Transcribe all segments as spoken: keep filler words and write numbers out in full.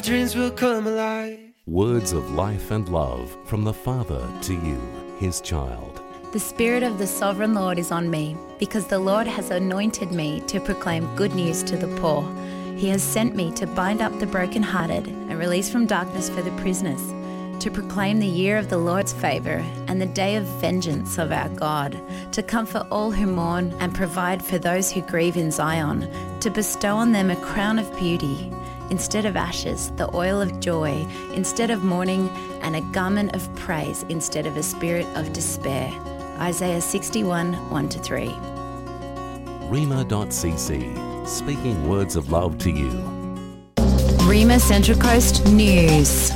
dreams will come alive. Words of life and love from the Father to you, his child. The Spirit of the Sovereign Lord is on me, because the Lord has anointed me to proclaim good news to the poor. He has sent me to bind up the brokenhearted and release from darkness for the prisoners, to proclaim the year of the Lord's favour and the day of vengeance of our God, to comfort all who mourn and provide for those who grieve in Zion, to bestow on them a crown of beauty instead of ashes, the oil of joy instead of mourning, and a garment of praise instead of a spirit of despair. Isaiah sixty-one, one to three. Rhema dot c c, speaking words of love to you. Rhema Central Coast News.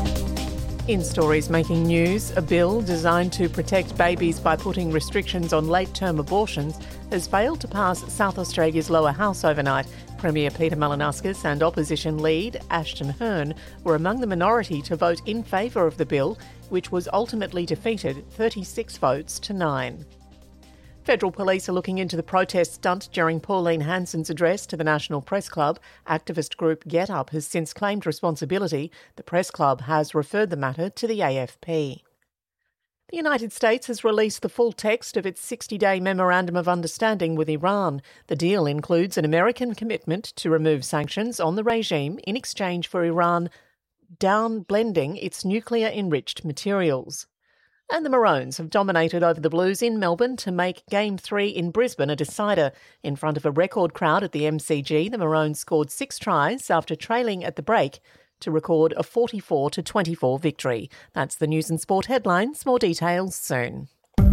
In stories making news, a bill designed to protect babies by putting restrictions on late-term abortions has failed to pass South Australia's lower house overnight. Premier Peter Malinauskas and opposition lead Ashton Hearn were among the minority to vote in favour of the bill, which was ultimately defeated thirty-six votes to nine. Federal police are looking into the protest stunt during Pauline Hanson's address to the National Press Club. Activist group Get Up has since claimed responsibility. The Press Club has referred the matter to the A F P. The United States has released the full text of its sixty-day Memorandum of Understanding with Iran. The deal includes an American commitment to remove sanctions on the regime in exchange for Iran down-blending its nuclear-enriched materials. And the Maroons have dominated over the Blues in Melbourne to make Game three in Brisbane a decider. In front of a record crowd at the M C G, the Maroons scored six tries after trailing at the break to record a forty-four to twenty-four victory. That's the news and sport headlines. More details soon.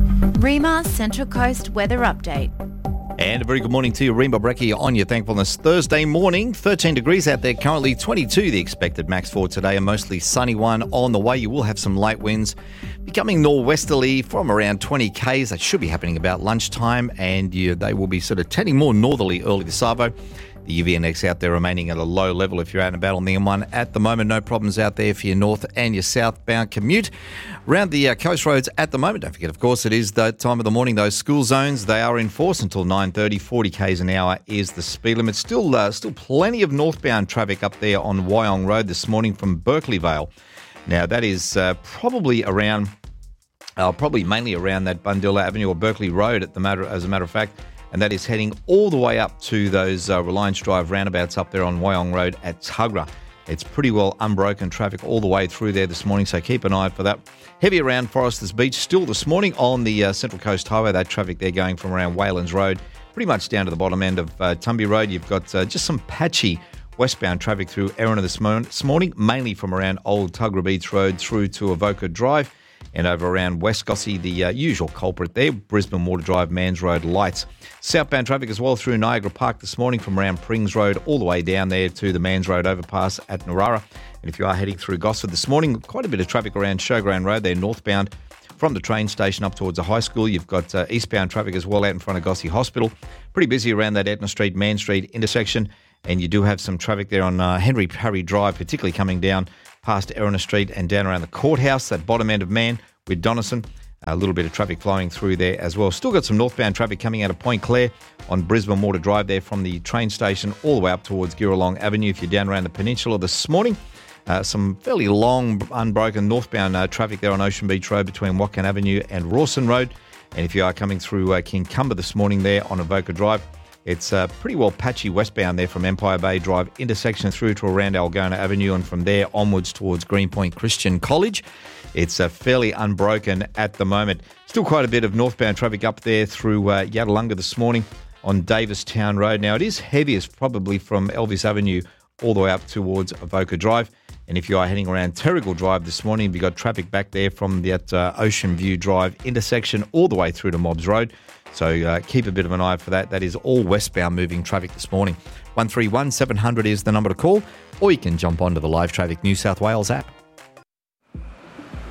Rhema Central Coast Weather Update. And a very good morning to you, Reem Bobrecki on your Thankfulness Thursday morning. thirteen degrees out there currently, twenty-two the expected max for today, a mostly sunny one on the way. You will have some light winds becoming norwesterly from around twenty kays. That should be happening about lunchtime, and you, they will be sort of tending more northerly early this arvo. The U V N X out there remaining at a low level if you're out and about on the M one at the moment. No problems out there for your north and your southbound commute. Around the uh, coast roads at the moment, don't forget, of course, it is the time of the morning. Those school zones, they are in force until nine thirty. forty kays an hour is the speed limit. Still, uh, still plenty of northbound traffic up there on Wyong Road this morning from Berkeley Vale. Now, that is uh, probably around, uh, probably mainly around that Bundilla Avenue or Berkeley Road at the matter, as a matter of fact. And that is heading all the way up to those uh, Reliance Drive roundabouts up there on Wyong Road at Tuggerah. It's pretty well unbroken traffic all the way through there this morning, so keep an eye out for that. Heavy around Foresters Beach still this morning on the uh, Central Coast Highway. That traffic there going from around Waylands Road, pretty much down to the bottom end of uh, Tumby Road. You've got uh, just some patchy westbound traffic through Erina this, mo- this morning, mainly from around Old Tuggerah Beach Road through to Avoca Drive. And over around West Gossie, the uh, usual culprit there, Brisbane Water Drive, Mans Road lights. Southbound traffic as well through Niagara Park this morning from around Prings Road all the way down there to the Mans Road overpass at Narara. And if you are heading through Gosford this morning, quite a bit of traffic around Showground Road there northbound from the train station up towards the high school. You've got uh, eastbound traffic as well out in front of Gossie Hospital. Pretty busy around that Etna Street, Man Street intersection. And you do have some traffic there on uh, Henry Parry Drive, particularly coming down past Erina Street and down around the courthouse, that bottom end of Man with Donison. A little bit of traffic flowing through there as well. Still got some northbound traffic coming out of Point Clare on Brisbane Water Drive there from the train station all the way up towards Girralong Avenue. If you're down around the peninsula this morning, uh, some fairly long, unbroken northbound uh, traffic there on Ocean Beach Road between Watkin Avenue and Rawson Road. And if you are coming through uh, Kincumber this morning there on Avoca Drive, it's uh, pretty well patchy westbound there from Empire Bay Drive intersection through to around Algona Avenue and from there onwards towards Greenpoint Christian College. It's uh, fairly unbroken at the moment. Still quite a bit of northbound traffic up there through uh, Yadalunga this morning on Davis Town Road. Now, it is heaviest probably from Elvis Avenue all the way up towards Avoca Drive. And if you are heading around Terrigal Drive this morning, you've got traffic back there from that uh, Ocean View Drive intersection all the way through to Mobbs Road. So uh, keep a bit of an eye out for that. That is all westbound moving traffic this morning. one three one seven hundred is the number to call, or you can jump onto the Live Traffic New South Wales app.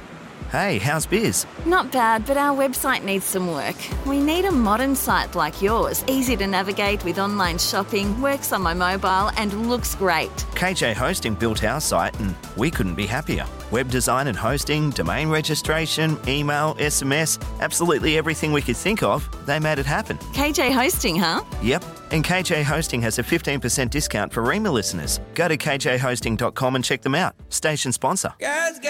Hey, how's biz? Not bad, but our website needs some work. We need a modern site like yours, easy to navigate with online shopping, works on my mobile and looks great. K J Hosting built our site and we couldn't be happier. Web design and hosting, domain registration, email, S M S, absolutely everything we could think of, they made it happen. K J Hosting, huh? Yep, and K J Hosting has a fifteen percent discount for Rema listeners. Go to k j hosting dot com and check them out. Station sponsor. Guys,